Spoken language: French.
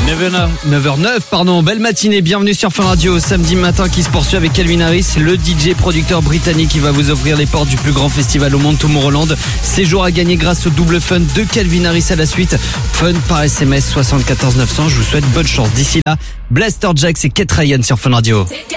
9h09, pardon. Belle matinée, bienvenue sur Fun Radio. Samedi matin qui se poursuit avec Calvin Harris, le DJ producteur britannique qui va vous ouvrir les portes du plus grand festival au monde, Tomorrowland. Séjour à gagner grâce au double fun de Calvin Harris à la suite. Fun par SMS 74 900. Je vous souhaite bonne chance. D'ici là, Blaster Jack et Kate Ryan sur Fun Radio.